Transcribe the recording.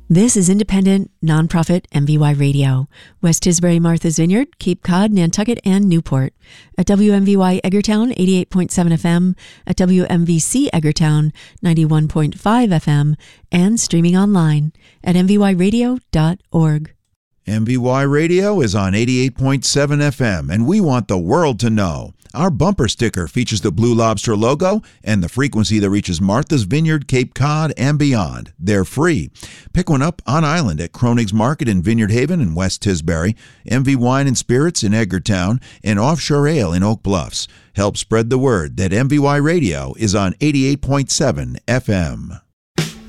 This is independent, nonprofit MVY Radio. West Tisbury, Martha's Vineyard, Cape Cod, Nantucket, and Newport. At WMVY Eggertown, 88.7 FM. At WMVC Eggertown, 91.5 FM. And streaming online at mvyradio.org. MVY Radio is on 88.7 FM, and we want the world to know. Our bumper sticker features the Blue Lobster logo and the frequency that reaches Martha's Vineyard, Cape Cod, and beyond. They're free. Pick one up on island at Kronig's Market in Vineyard Haven and West Tisbury, MV Wine and Spirits in Eggertown, and Offshore Ale in Oak Bluffs. Help spread the word that MVY Radio is on 88.7 FM.